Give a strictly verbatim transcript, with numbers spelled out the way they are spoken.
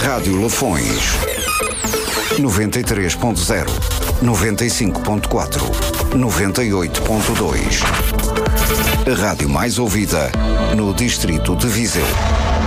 Rádio Lafões. noventa e três ponto zero, noventa e cinco ponto quatro, noventa e oito ponto dois. A rádio mais ouvida no distrito de Viseu.